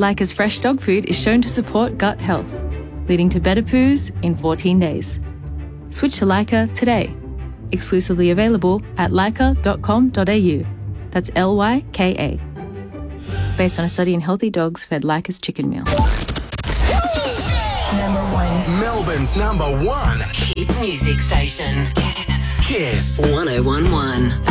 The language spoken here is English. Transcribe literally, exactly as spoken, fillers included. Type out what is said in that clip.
Lyca's fresh dog food is shown to support gut health, leading to better poos in fourteen days. Switch to Lyca today. Exclusively available at lyca dot com dot a u. That's L Y K A. Based on a study in healthy dogs fed Lyca's chicken meal. Number one. Melbourne's number one Hit music station. Kiss one oh one one.